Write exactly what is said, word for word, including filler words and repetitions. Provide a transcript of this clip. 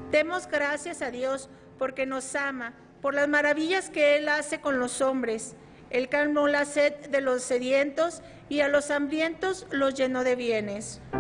Demos gracias a Dios porque nos ama, por las maravillas que Él hace con los hombres. Él calmó la sed de los sedientos y a los hambrientos los llenó de bienes.